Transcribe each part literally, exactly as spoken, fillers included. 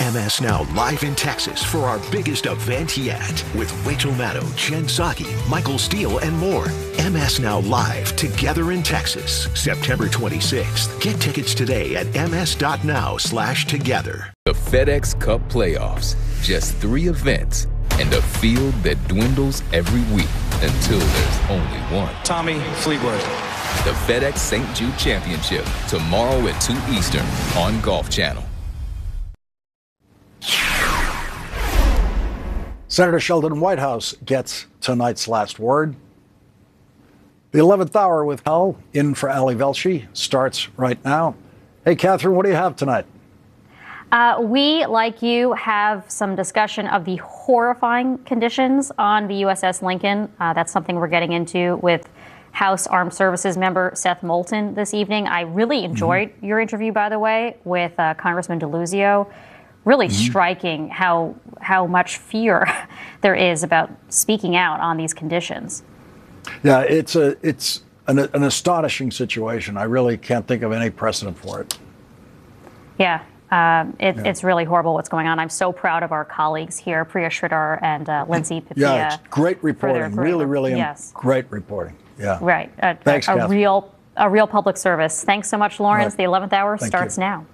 M S Now live in Texas for our biggest event yet with Rachel Maddow, Jen Psaki, Michael Steele, and more. M S Now Live Together in Texas, September twenty-sixth. Get tickets today at ms.now slash together. The FedEx Cup playoffs. Just three events and a field that dwindles every week until there's only one. Tommy Fleetwood. The FedEx Saint Jude Championship, tomorrow at two Eastern on Golf Channel. Senator Sheldon Whitehouse gets tonight's last word. The eleventh hour with Hell in for Ali Velshi starts right now. Hey, Catherine, what do you have tonight? Uh, we, like you, have some discussion of the horrifying conditions on the U S S Lincoln. Uh, that's something we're getting into with House Armed Services member Seth Moulton this evening. I really enjoyed mm-hmm. your interview, by the way, with uh, Congressman DeLuzio. Really mm-hmm. striking how how much fear there is about speaking out on these conditions. Yeah, it's a it's an, an astonishing situation. I really can't think of any precedent for it. Yeah. Um, it, yeah. It's really horrible what's going on. I'm so proud of our colleagues here, Priya Shridhar and uh, Lindsay Papia. Yeah, it's great reporting. their, really, really yes. great reporting. Yeah. Right. A, Thanks, a, a Kath. real a real public service. Thanks so much, Lawrence. Right. The eleventh hour Thank starts you. now.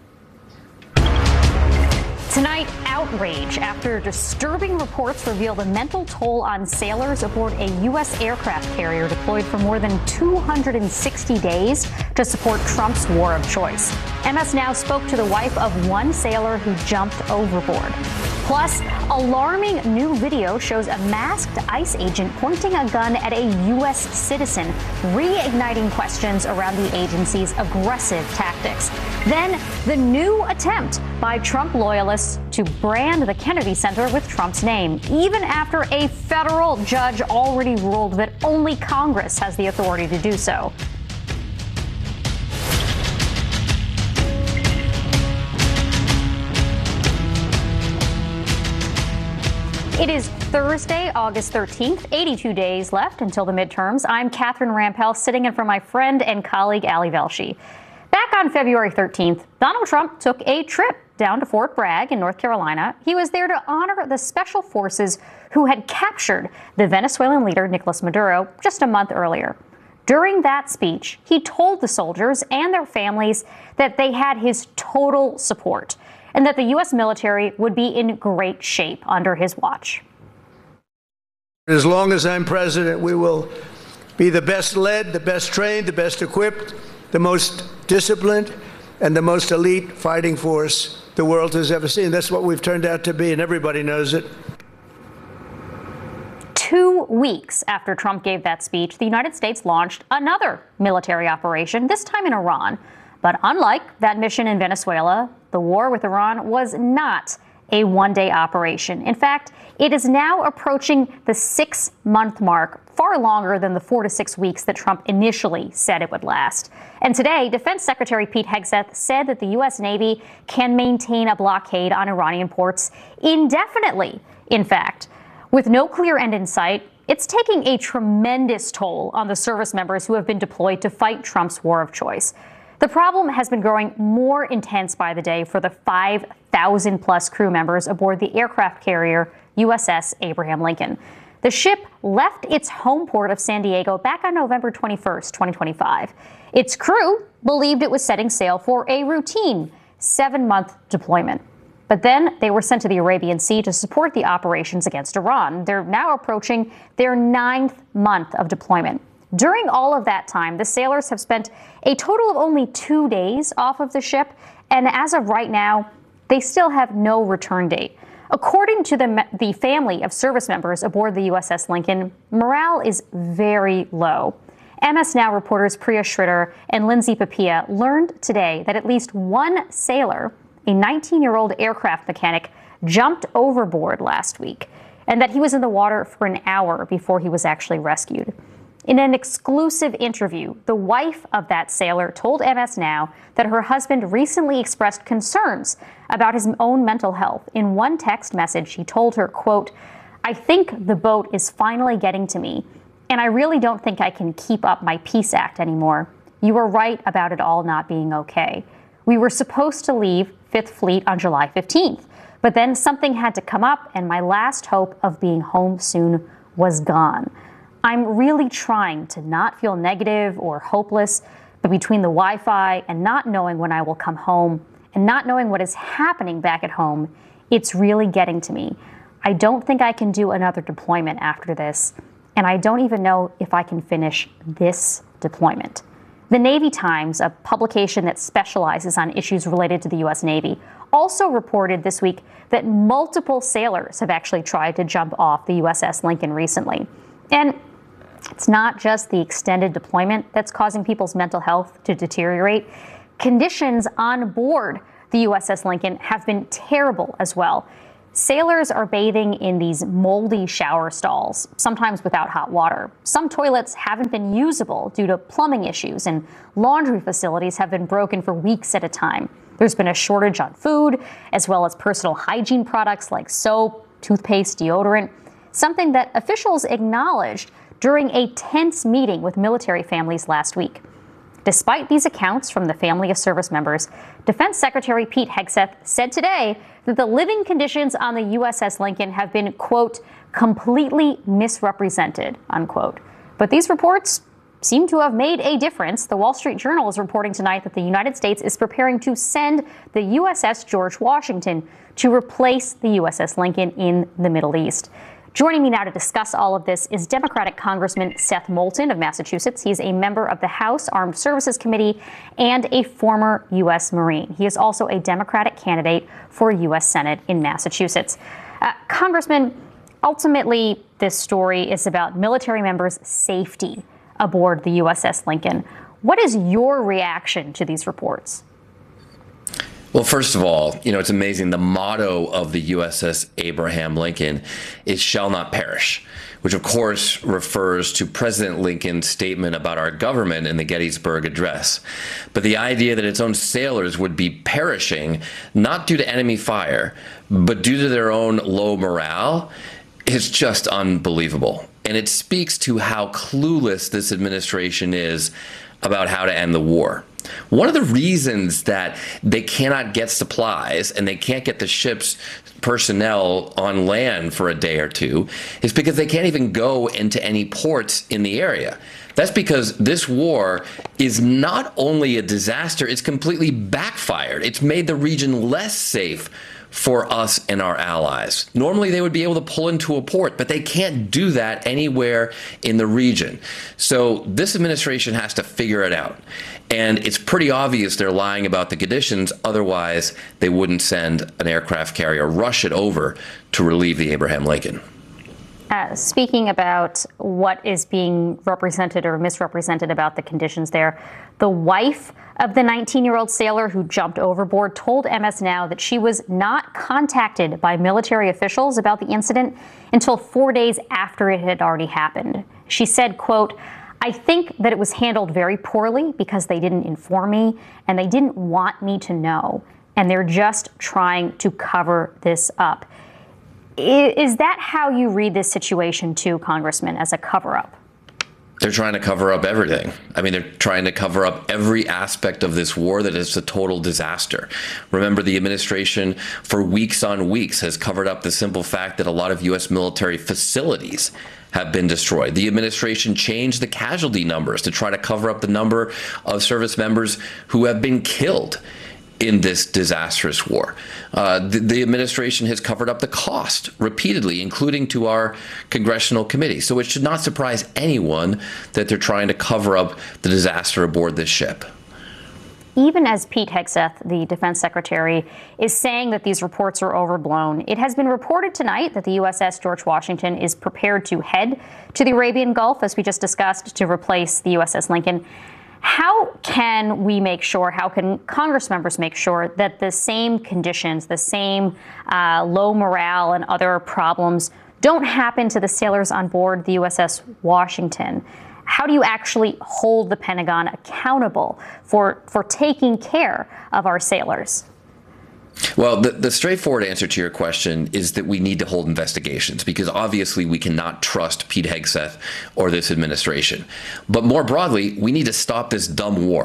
Tonight, outrage after disturbing reports reveal the mental toll on sailors aboard a U S aircraft carrier deployed for more than two hundred sixty days to support Trump's war of choice. M S Now spoke to the wife of one sailor who jumped overboard. Plus, alarming new video shows a masked ICE agent pointing a gun at a U S citizen, reigniting questions around the agency's aggressive tactics. Then, the new attempt by Trump loyalists to brand the Kennedy Center with Trump's name, even after a federal judge already ruled that only Congress has the authority to do so. It is Thursday, August thirteenth, eighty-two days left until the midterms. I'm Catherine Rampell, sitting in for my friend and colleague Ali Velshi. Back on February thirteenth, Donald Trump took a trip down to Fort Bragg in North Carolina. He was there to honor the special forces who had captured the Venezuelan leader Nicolas Maduro just a month earlier. During that speech, he told the soldiers and their families that they had his total support and that the U S military would be in great shape under his watch. As long as I'm president, we will be the best led, the best trained, the best equipped, the most disciplined, and the most elite fighting force the world has ever seen. That's what we've turned out to be, and everybody knows it. Two weeks after Trump gave that speech, the United States launched another military operation, this time in Iran. But unlike that mission in Venezuela, the war with Iran was not a one-day operation. In fact, it is now approaching the six-month mark, far longer than the four to six weeks that Trump initially said it would last. And today, Defense Secretary Pete Hegseth said that the U S Navy can maintain a blockade on Iranian ports indefinitely. In fact, with no clear end in sight, it's taking a tremendous toll on the service members who have been deployed to fight Trump's war of choice. The problem has been growing more intense by the day for the five thousand plus crew members aboard the aircraft carrier U S S Abraham Lincoln. The ship left its home port of San Diego back on November twenty-first, twenty twenty-five. Its crew believed it was setting sail for a routine seven-month deployment. But then they were sent to the Arabian Sea to support the operations against Iran. They're now approaching their ninth month of deployment. During all of that time, the sailors have spent a total of only two days off of the ship, and as of right now, they still have no return date. According to the, the family of service members aboard the U S S Lincoln, morale is very low. M S Now reporters Priya Shridhar and Lindsay Papia learned today that at least one sailor, a nineteen-year-old aircraft mechanic, jumped overboard last week, and that he was in the water for an hour before he was actually rescued. In an exclusive interview, the wife of that sailor told M S Now that her husband recently expressed concerns about his own mental health. In one text message, he told her, quote, "I think the boat is finally getting to me, and I really don't think I can keep up my peace act anymore. You were right about it all not being okay. We were supposed to leave Fifth Fleet on July fifteenth, but then something had to come up and my last hope of being home soon was gone. I'm really trying to not feel negative or hopeless, but between the Wi-Fi and not knowing when I will come home and not knowing what is happening back at home, it's really getting to me. I don't think I can do another deployment after this, and I don't even know if I can finish this deployment. The Navy Times, a publication that specializes on issues related to the U S Navy, also reported this week that multiple sailors have actually tried to jump off the U S S Lincoln recently. And it's not just the extended deployment that's causing people's mental health to deteriorate. Conditions on board the U S S Lincoln have been terrible as well. Sailors are bathing in these moldy shower stalls, sometimes without hot water. Some toilets haven't been usable due to plumbing issues, and laundry facilities have been broken for weeks at a time. There's been a shortage on food, as well as personal hygiene products like soap, toothpaste, deodorant, something that officials acknowledged during a tense meeting with military families last week. Despite these accounts from the family of service members, Defense Secretary Pete Hegseth said today that the living conditions on the U S S Lincoln have been, quote, completely misrepresented, unquote. But these reports seem to have made a difference. The Wall Street Journal is reporting tonight that the United States is preparing to send the U S S George Washington to replace the U S S Lincoln in the Middle East. Joining me now to discuss all of this is Democratic Congressman Seth Moulton of Massachusetts. He's a member of the House Armed Services Committee and a former U S Marine. He is also a Democratic candidate for U S Senate in Massachusetts. Uh, Congressman, ultimately, this story is about military members' safety aboard the U S S Lincoln. What is your reaction to these reports? Well, first of all, you know, it's amazing. The motto of the U S S Abraham Lincoln is "shall not perish," which of course refers to President Lincoln's statement about our government in the Gettysburg Address. But the idea that its own sailors would be perishing, not due to enemy fire, but due to their own low morale, is just unbelievable. And it speaks to how clueless this administration is about how to end the war. One of the reasons that they cannot get supplies and they can't get the ship's personnel on land for a day or two is because they can't even go into any ports in the area. That's because this war is not only a disaster, it's completely backfired. It's made the region less safe for us and our allies. Normally they would be able to pull into a port, but they can't do that anywhere in the region. So this administration has to figure it out. And it's pretty obvious they're lying about the conditions. Otherwise, they wouldn't send an aircraft carrier, rush it over to relieve the Abraham Lincoln. Uh, speaking about what is being represented or misrepresented about the conditions there, the wife of the nineteen-year-old sailor who jumped overboard told M S Now that she was not contacted by military officials about the incident until four days after it had already happened. She said, quote, "I think that it was handled very poorly because they didn't inform me and they didn't want me to know. And they're just trying to cover this up." Is that how you read this situation too, Congressman, as a cover-up? They're trying to cover up everything. I mean, they're trying to cover up every aspect of this war that is a total disaster. Remember, the administration for weeks on weeks has covered up the simple fact that a lot of U S military facilities have been destroyed. The administration changed the casualty numbers to try to cover up the number of service members who have been killed in this disastrous war. Uh, the, the administration has covered up the cost repeatedly, including to our congressional committee. So it should not surprise anyone that they're trying to cover up the disaster aboard this ship. Even as Pete Hegseth, the defense secretary, is saying that these reports are overblown, it has been reported tonight that the U S S George Washington is prepared to head to the Arabian Gulf, as we just discussed, to replace the U S S Lincoln. How can we make sure, how can Congress members make sure that the same conditions, the same uh, low morale and other problems don't happen to the sailors on board the U S S Washington? How do you actually hold the Pentagon accountable for, for taking care of our sailors? Well, the, the straightforward answer to your question is that we need to hold investigations because obviously we cannot trust Pete Hegseth or this administration. But more broadly, we need to stop this dumb war.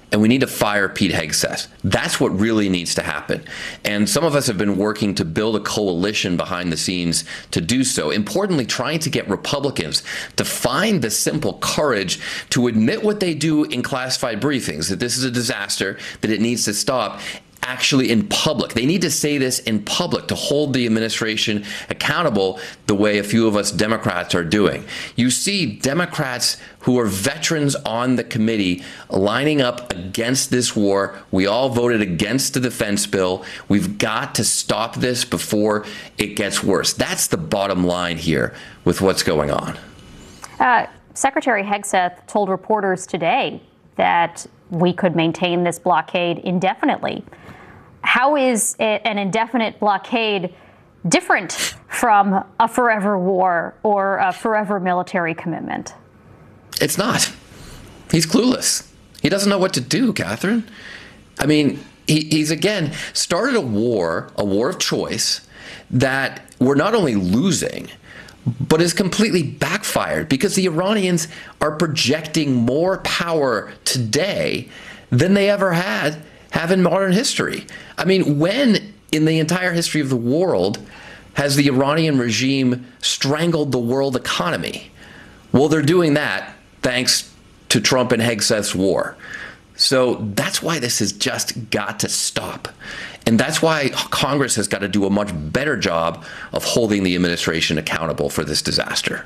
and we need to fire Pete Hegseth. That's what really needs to happen. And some of us have been working to build a coalition behind the scenes to do so. Importantly, trying to get Republicans to find the simple courage to admit what they do in classified briefings, that this is a disaster, that it needs to stop, actually in public. They need to say this in public to hold the administration accountable the way a few of us Democrats are doing. You see Democrats who are veterans on the committee lining up against this war. We all voted against the defense bill. We've got to stop this before it gets worse. That's the bottom line here with what's going on. Uh, Secretary Hegseth told reporters today that we could maintain this blockade indefinitely. How is an indefinite blockade different from a forever war or a forever military commitment? It's not. He's clueless. He doesn't know what to do, Catherine. I mean, he, he's, again, started a war, a war of choice, that we're not only losing, but is completely backfired because the Iranians are projecting more power today than they ever had have in modern history. I mean, when in the entire history of the world has the Iranian regime strangled the world economy? Well, they're doing that thanks to Trump and Hegseth's war. So that's why this has just got to stop. And that's why Congress has got to do a much better job of holding the administration accountable for this disaster.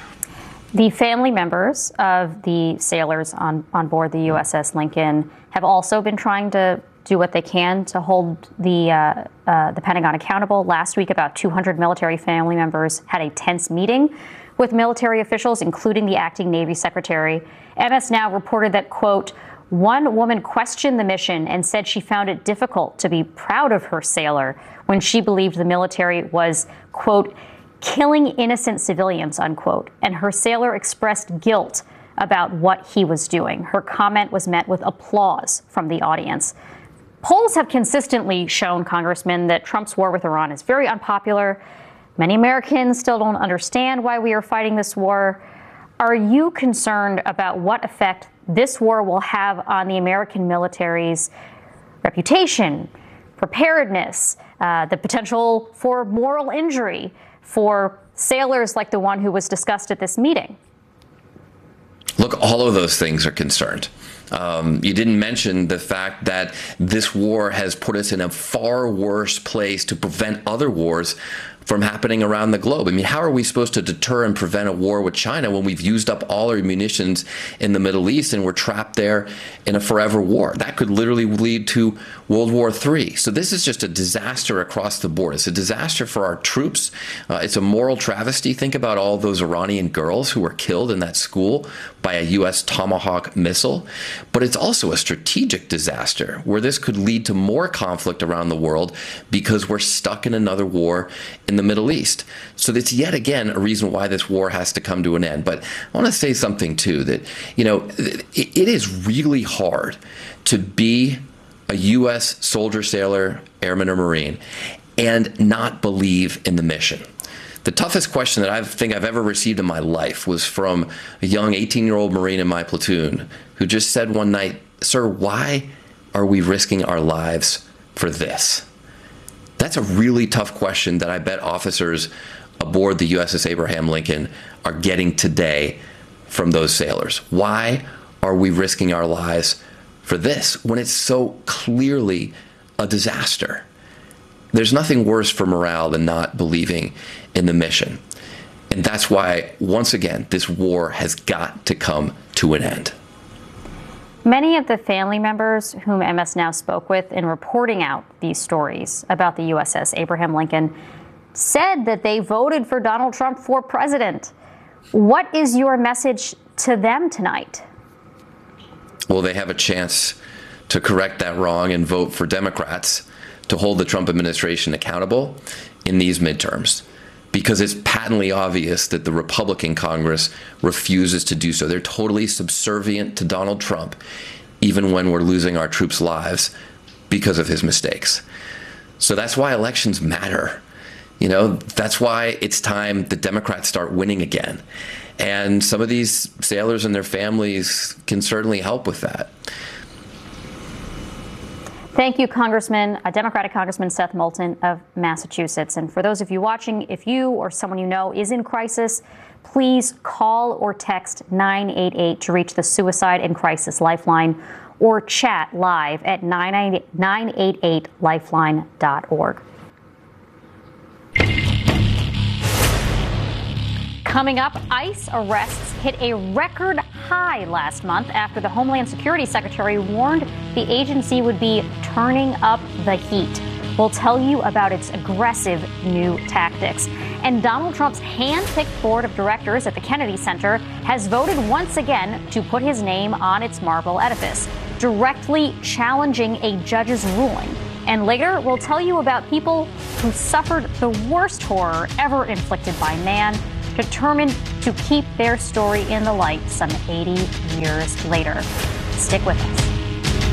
The family members of the sailors on, on board the U S S Lincoln have also been trying to do what they can to hold the uh, uh, the Pentagon accountable. Last week, about two hundred military family members had a tense meeting with military officials, including the acting Navy Secretary. M S Now reported that, quote, one woman questioned the mission and said she found it difficult to be proud of her sailor when she believed the military was, quote, killing innocent civilians, unquote, and her sailor expressed guilt about what he was doing. Her comment was met with applause from the audience. Polls have consistently shown, Congressman, that Trump's war with Iran is very unpopular. Many Americans still don't understand why we are fighting this war. Are you concerned about what effect this war will have on the American military's reputation, preparedness, uh, the potential for moral injury for sailors like the one who was discussed at this meeting? Look, all of those things are concerned. Um, you didn't mention the fact that this war has put us in a far worse place to prevent other wars from happening around the globe. I mean, how are we supposed to deter and prevent a war with China when we've used up all our munitions in the Middle East and we're trapped there in a forever war? That could literally lead to World War Three. So this is just a disaster across the board. It's a disaster for our troops. Uh, it's a moral travesty. Think about all those Iranian girls who were killed in that school by a U S Tomahawk missile. But it's also a strategic disaster where this could lead to more conflict around the world because we're stuck in another war in the Middle East. So that's yet again a reason why this war has to come to an end. But I want to say something too, that, you know, it, it is really hard to be a U S soldier, sailor, airman, or Marine and not believe in the mission. The toughest question that I think I've ever received in my life was from a young eighteen-year-old Marine in my platoon who just said one night, "Sir, why are we risking our lives for this?" That's a really tough question that I bet officers aboard the U S S Abraham Lincoln are getting today from those sailors. Why are we risking our lives for this when it's so clearly a disaster? There's nothing worse for morale than not believing in the mission. And that's why, once again, this war has got to come to an end. Many of the family members whom M S Now spoke with in reporting out these stories about the U S S Abraham Lincoln said that they voted for Donald Trump for president. What is your message to them tonight? Well, they have a chance to correct that wrong and vote for Democrats to hold the Trump administration accountable in these midterms, because it's patently obvious that the Republican Congress refuses to do so. They're totally subservient to Donald Trump, even when we're losing our troops' lives because of his mistakes. So that's why elections matter. You know, that's why it's time the Democrats start winning again. And some of these sailors and their families can certainly help with that. Thank you, Congressman, uh, Democratic Congressman Seth Moulton of Massachusetts. And for those of you watching, if you or someone you know is in crisis, please call or text nine eight eight to reach the Suicide and Crisis Lifeline, or chat live at nine eight eight lifeline dot org. Coming up, ICE arrests hit a record high last month after the Homeland Security Secretary warned the agency would be turning up the heat. We'll tell you about its aggressive new tactics. And Donald Trump's hand-picked board of directors at the Kennedy Center has voted once again to put his name on its marble edifice, directly challenging a judge's ruling. And later, we'll tell you about people who suffered the worst horror ever inflicted by man, determined to keep their story in the light some eighty years later. Stick with us.